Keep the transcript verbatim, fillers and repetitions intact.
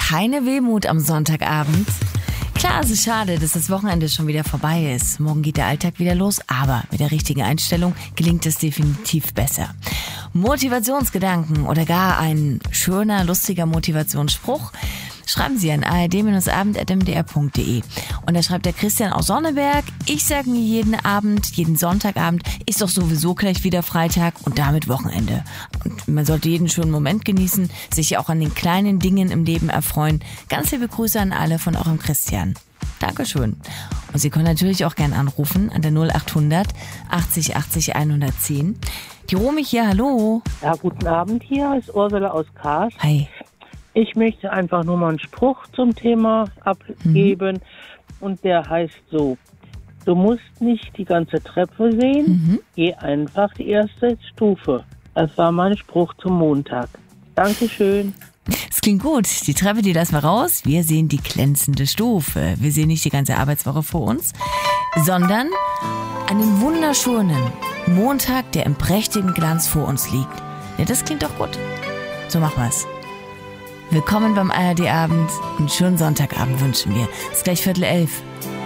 keine Wehmut am Sonntagabend. Klar, es ist schade, dass das Wochenende schon wieder vorbei ist. Morgen geht der Alltag wieder los, aber mit der richtigen Einstellung gelingt es definitiv besser. Motivationsgedanken oder gar ein schöner, lustiger Motivationsspruch? Schreiben Sie an a r d abend at m d r punkt d e. Und da schreibt der Christian aus Sonneberg: Ich sage mir jeden Abend, jeden Sonntagabend, ist doch sowieso gleich wieder Freitag und damit Wochenende. Und man sollte jeden schönen Moment genießen, sich auch an den kleinen Dingen im Leben erfreuen. Ganz liebe Grüße an alle von eurem Christian. Dankeschön. Und Sie können natürlich auch gern anrufen an der null acht hundert achtzig achtzig hundertzehn. Die Romy hier, hallo. Ja, guten Abend, hier ist Ursula aus Kars. Hi. Ich möchte einfach nur mal einen Spruch zum Thema abgeben. Mhm. Und der heißt so: Du musst nicht die ganze Treppe sehen, mhm. geh einfach die erste Stufe. Das war mein Spruch zum Montag. Dankeschön. Es klingt gut. Die Treppe, die lassen wir raus. Wir sehen die glänzende Stufe. Wir sehen nicht die ganze Arbeitswoche vor uns, sondern einen wunderschönen Montag, der im prächtigen Glanz vor uns liegt. Ja, das klingt doch gut. So machen wir's. Willkommen beim A R D-Abend und schönen Sonntagabend wünschen wir. Es ist gleich Viertel elf.